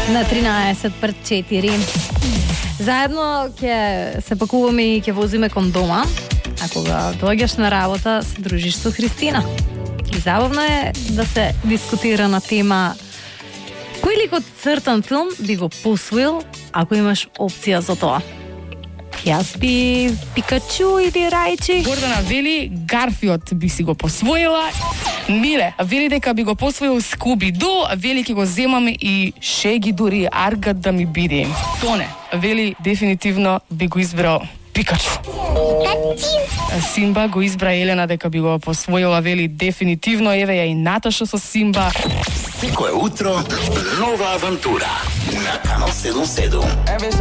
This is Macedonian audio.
На 13 пред 4. Заедно ќе се пакуваме и ќе возиме кон дома, а кога доаѓаш на работа се дружиш со Христина. И забавно е да се дискутира на тема кој лик од цртан филм би го посвоил ако имаш опција за тоа. Јас би Пикачу или Рајчи. Гордана вели Гарфиот би си го посвоила. Миле вели дека би го посвоил Скуби-Ду, вели ќе го земаме и Шеги дури Аргат да ми биде. Тоне вели дефинитивно би го избрал Пикачу. Симба го избра Елена дека би го посвоила, вели дефинитивно, еве ја и Наташа со Симба. Секое утро нова авантура на Канал 77.